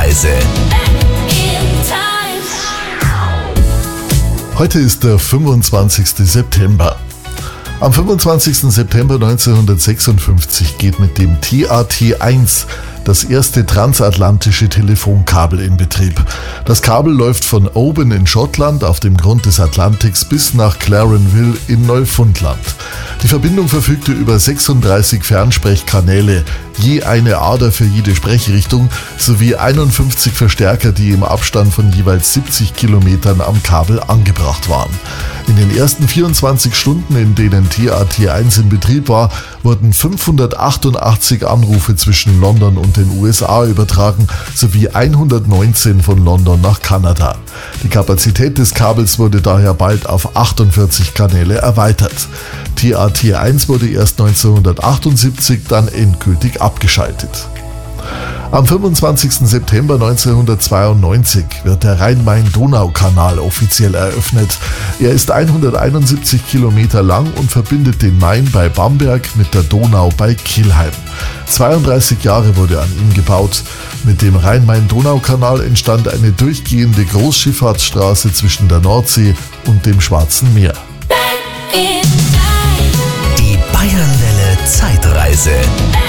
Zeitreise. Heute ist der 25. September. Am 25. September 1956 geht mit dem TAT-1 das erste transatlantische Telefonkabel in Betrieb. Das Kabel läuft von Oban in Schottland auf dem Grund des Atlantiks bis nach Clarenville in Neufundland. Die Verbindung verfügte über 36 Fernsprechkanäle, je eine Ader für jede Sprechrichtung, sowie 51 Verstärker, die im Abstand von jeweils 70 Kilometern am Kabel angebracht waren. In den ersten 24 Stunden, in denen TAT-1 in Betrieb war, wurden 588 Anrufe zwischen London und den USA übertragen, sowie 119 von London nach Kanada. Die Kapazität des Kabels wurde daher bald auf 48 Kanäle erweitert. TAT-1 wurde erst 1978 dann endgültig abgeschaltet. Am 25. September 1992 wird der Rhein-Main-Donau-Kanal offiziell eröffnet. Er ist 171 Kilometer lang und verbindet den Main bei Bamberg mit der Donau bei Kelheim. 32 Jahre wurde an ihm gebaut. Mit dem Rhein-Main-Donau-Kanal entstand eine durchgehende Großschifffahrtsstraße zwischen der Nordsee und dem Schwarzen Meer. Die Bayernwelle Zeitreise.